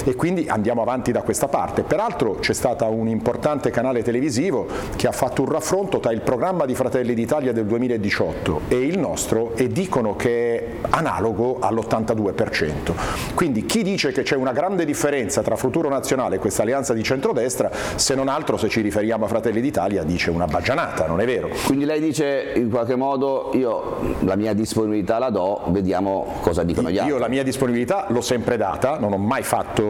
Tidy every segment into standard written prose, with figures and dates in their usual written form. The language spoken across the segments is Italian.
e quindi andiamo avanti da questa parte. Peraltro c'è stato un importante canale televisivo che ha fatto un raffronto tra il programma di Fratelli d'Italia del 2018 e il nostro e dicono che è analogo all'82%. Quindi chi dice che c'è una grande differenza tra Futuro Nazionale e questa alleanza di centrodestra, se non altro, se ci riferiamo a Fratelli d'Italia, dice una baggianata, non è vero? Quindi lei dice in qualche modo io la mia disponibilità la do, vediamo cosa dicono gli altri. Io la mia disponibilità l'ho sempre data, non ho mai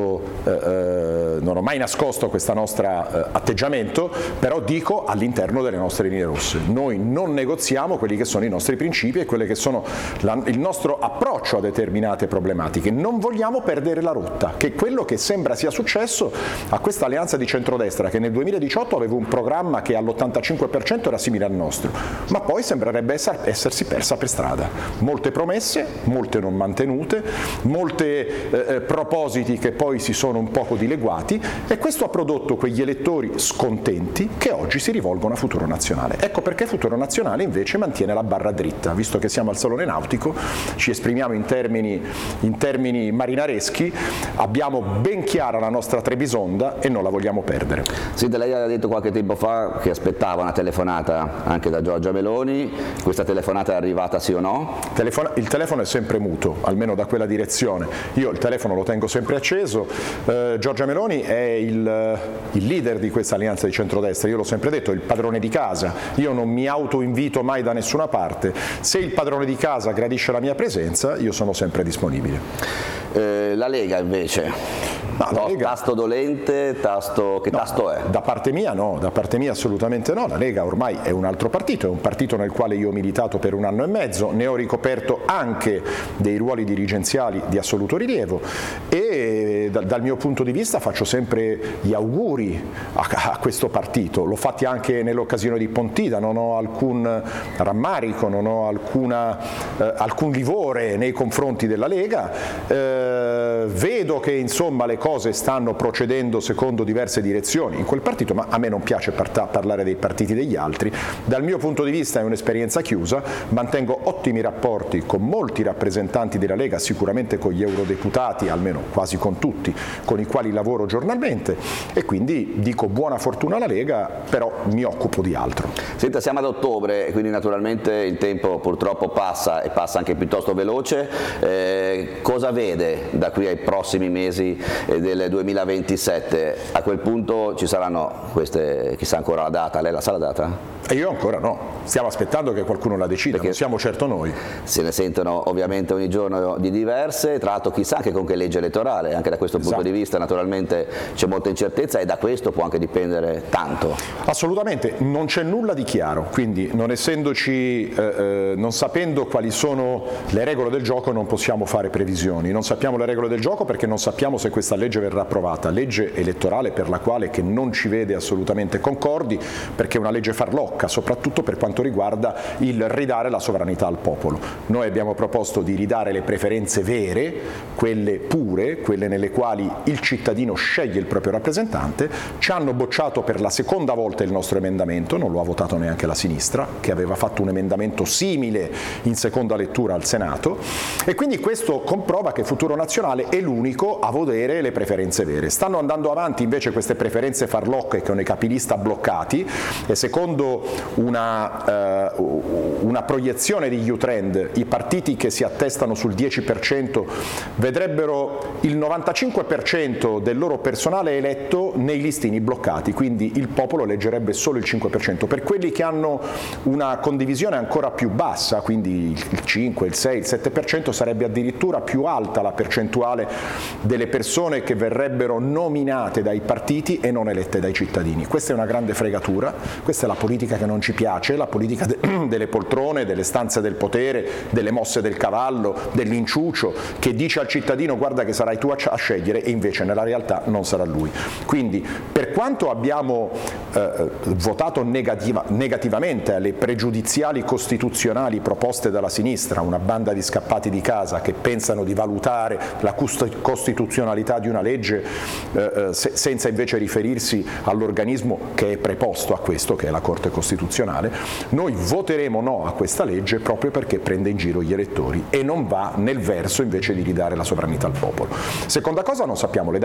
nascosto questo nostro atteggiamento, però dico all'interno delle nostre linee rosse. Noi non negoziamo quelli che sono i nostri principi e quelli che sono il nostro approccio a determinate problematiche. Non vogliamo perdere la rotta, che è quello che sembra sia successo a questa alleanza di centrodestra, che nel 2018 aveva un programma che all'85% era simile al nostro, ma poi sembrerebbe essersi persa per strada. Molte promesse, molte non mantenute, molti propositi che poi si sono un poco dileguati, e questo ha prodotto quegli elettori scontenti che oggi si rivolgono a Futuro Nazionale. Ecco perché Futuro Nazionale invece mantiene la barra dritta. Visto che siamo al Salone Nautico, ci esprimiamo in termini marinareschi, abbiamo ben chiara la nostra Trebisonda e non la vogliamo perdere. Senta, lei ha detto qualche tempo fa che aspettava una telefonata anche da Giorgia Meloni, questa telefonata è arrivata sì o no? Il telefono è sempre muto, almeno da quella direzione. Io il telefono lo tengo sempre acceso. Giorgia Meloni è il leader di questa alleanza di centrodestra, io l'ho sempre detto, è il padrone di casa. Io non mi autoinvito mai da nessuna parte. Se il padrone di casa gradisce la mia presenza, io sono sempre disponibile. La Lega invece? La Lega... Tasto dolente, che tasto è? Da parte mia no, da parte mia assolutamente no. La Lega ormai è un altro partito, è un partito nel quale io ho militato per 1 anno e mezzo, ne ho ricoperto anche dei ruoli dirigenziali di assoluto rilievo e dal mio punto di vista faccio sempre gli auguri a questo partito. L'ho fatti anche nell'occasione di Pontida, non ho alcun rammarico, non ho alcun livore nei confronti della Lega. Vedo che insomma le cose stanno procedendo secondo diverse direzioni in quel partito, ma a me non piace parlare dei partiti degli altri. Dal mio punto di vista è un'esperienza chiusa, mantengo ottimi rapporti con molti rappresentanti della Lega, sicuramente con gli eurodeputati, almeno quasi con tutti, con i quali lavoro giornalmente, e quindi dico buona fortuna alla Lega, però mi occupo di altro. Senta, siamo ad ottobre, quindi naturalmente il tempo purtroppo passa e passa anche piuttosto veloce. Cosa vede da qui ai prossimi mesi del 2027? A quel punto ci saranno queste, chissà ancora la data, lei la sa la data? E io ancora no, stiamo aspettando che qualcuno la decida, perché non siamo certo noi. Se ne sentono ovviamente ogni giorno di diverse, tra l'altro chissà anche con che legge elettorale, anche da questo punto di vista naturalmente c'è molta incertezza e da questo può anche dipendere tanto. Assolutamente, non c'è nulla di chiaro, quindi non sapendo quali sono le regole del gioco non possiamo fare previsioni, non sappiamo le regole del gioco perché non sappiamo se questa legge verrà approvata, legge elettorale per la quale che non ci vede assolutamente concordi, perché è una legge farlocca, soprattutto per quanto riguarda il ridare la sovranità al popolo. Noi abbiamo proposto di ridare le preferenze vere, quelle pure, quelle nelle quali il cittadino sceglie il proprio rappresentante. Ci hanno bocciato per la seconda volta il nostro emendamento, non lo ha votato neanche la sinistra, che aveva fatto un emendamento simile in seconda lettura al Senato, e quindi questo comprova che Futuro Nazionale è l'unico a volere le preferenze vere. Stanno andando avanti invece queste preferenze farlocche con i capilista bloccati, e secondo una proiezione di U-Trend i partiti che si attestano sul 10% vedrebbero il 95% del loro personale eletto nei listini bloccati, quindi il popolo eleggerebbe solo il 5%. Per quelli che hanno una condivisione ancora più bassa, quindi il 5, il 6, il 7%, sarebbe addirittura più alta la percentuale delle persone che verrebbero nominate dai partiti e non elette dai cittadini. Questa è una grande fregatura, questa è la politica che non ci piace, la politica delle poltrone, delle stanze del potere, delle mosse del cavallo, dell'inciucio, che dice al cittadino guarda che sarai tu a scegliere, e invece nella realtà non sarà lui. Quindi per quanto abbiamo votato negativamente alle pregiudiziali costituzionali proposte dalla sinistra, una banda di scappati di casa che pensano di valutare la costituzionalità di una legge senza invece riferirsi all'organismo che è preposto a questo, che è la Corte Costituzionale, noi voteremo no a questa legge proprio perché prende in giro gli elettori e non va nel verso invece di ridare la sovranità al popolo. Seconda cosa, non sappiamo le date.